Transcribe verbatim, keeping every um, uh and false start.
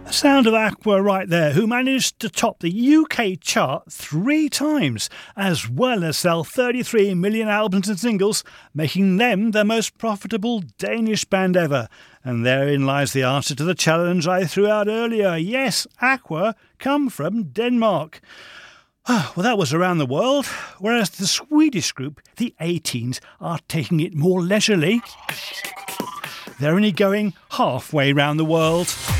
The sound of Aqua right there, who managed to top the U K chart three times, as well as sell thirty-three million albums and singles, making them the most profitable Danish band ever. And therein lies the answer to the challenge I threw out earlier. Yes, Aqua come from Denmark. Ah, well, that was around the world, whereas the Swedish group, the A-Teens, are taking it more leisurely. They're only going halfway round the world.